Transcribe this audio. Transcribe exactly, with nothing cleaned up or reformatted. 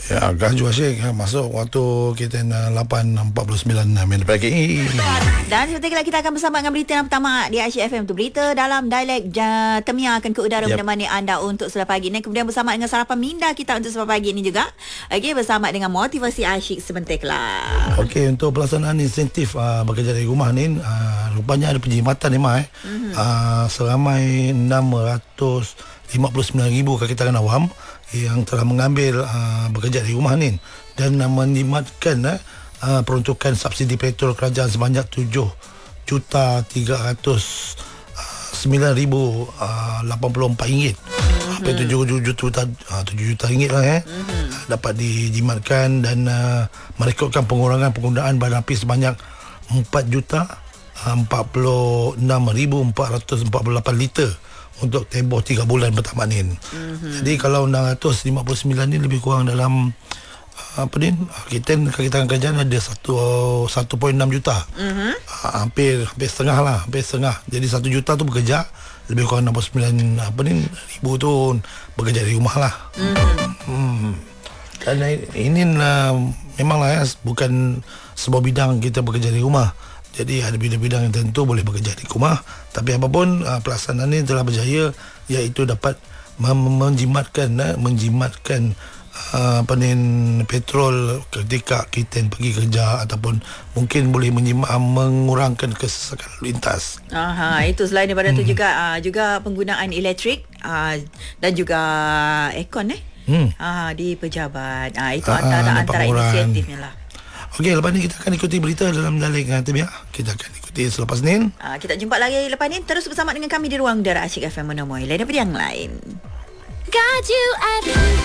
Ya, Gaju Asyik masuk waktu kita lapan empat puluh sembilan minit pagi. Dan sebentar lagi kita akan bersama dengan berita yang pertama di Asyik F M. Untuk berita dalam dialek ja, Temia akan ke udara yep. menemani anda untuk selepas pagi ini. Kemudian bersama dengan sarapan minda kita untuk selepas pagi ini juga. Okey, bersama dengan motivasi Asyik sebentar lah. Okey, untuk pelaksanaan insentif uh, bekerja dari rumah ni uh, rupanya ada penjimatan ni mah eh. Mm-hmm. Uh, seramai enam ratus lima puluh sembilan ribu kakitangan awam yang telah mengambil uh, bekerja dari rumah ni dan uh, menjimatkan uh, uh, peruntukan subsidi petrol kerajaan sebanyak tujuh juta tiga ratus sembilan ribu lapan puluh empat ringgit. Hampir tujuh juta tujuh juta ringgit lah eh. Mm-hmm. Dapat dijimatkan dan uh, merekodkan pengurangan penggunaan bahan api sebanyak empat juta empat puluh enam ribu empat ratus empat puluh lapan liter untuk tempoh tiga bulan pertama ni. Mm-hmm. Jadi kalau enam ratus lima puluh sembilan ni lebih kurang dalam apa ni, kita kita kerjaan ada satu satu perpuluhan enam juta. Mm-hmm. Hampir hampir setengah lah, hampir setengah. Jadi satu juta tu bekerja, lebih kurang enam puluh sembilan apa ni ribu tu bekerja di rumah lah. Mm-hmm. Hmm. Dan ini uh, memanglah ya, bukan sebuah bidang kita bekerja di rumah. Jadi ada bidang-bidang yang tentu boleh bekerja di rumah. Tapi apapun uh, pelaksanaan ini telah berjaya, iaitu dapat mem- menjimatkan uh, menjimatkan uh, apa ni petrol ketika kita pergi kerja, ataupun mungkin boleh menjimat, uh, mengurangkan kesesakan lalu lintas. Aha, itu selain daripada hmm. tu juga uh, juga penggunaan elektrik uh, dan juga aircon eh. Hmm. Uh, di pejabat. Uh, itu uh, antara antara inisiatifnya lah. Okey, lepas ni kita akan ikuti berita dalam dialek Temia. Kita akan ikuti selepas ni. Uh, kita jumpa lagi lepas ni. Terus bersama dengan kami di ruang udara Asyik F M menemui lain daripada yang lain. Gaju F M.